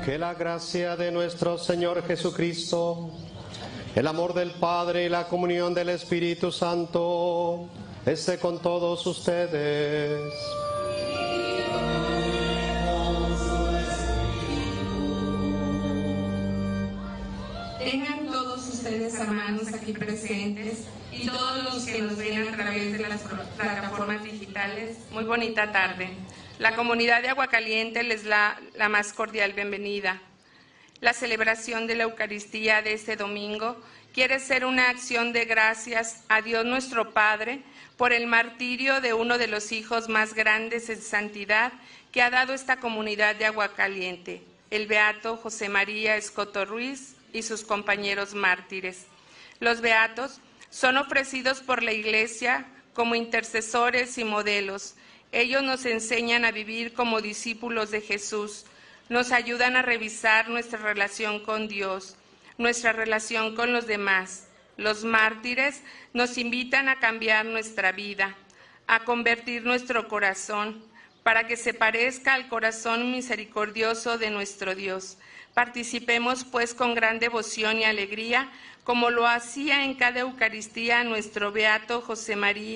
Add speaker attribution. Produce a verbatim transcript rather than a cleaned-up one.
Speaker 1: Que la gracia de nuestro Señor Jesucristo, el amor del Padre y la comunión del Espíritu Santo esté con todos ustedes.
Speaker 2: Tengan todos ustedes, hermanos aquí presentes, y todos los que nos ven a través de las plataformas digitales, muy bonita tarde. La comunidad de Aguacaliente les da la más cordial bienvenida. La celebración de la Eucaristía de este domingo quiere ser una acción de gracias a Dios nuestro Padre por el martirio de uno de los hijos más grandes en santidad que ha dado esta comunidad de Aguacaliente, el beato José María Escoto Ruiz y sus compañeros mártires. Los beatos son ofrecidos por la Iglesia como intercesores y modelos. Ellos nos enseñan a vivir como discípulos de Jesús, nos ayudan a revisar nuestra relación con Dios, nuestra relación con los demás. Los mártires nos invitan a cambiar nuestra vida, a convertir nuestro corazón, para que se parezca al corazón misericordioso de nuestro Dios. Participemos pues con gran devoción y alegría, como lo hacía en cada Eucaristía nuestro beato José María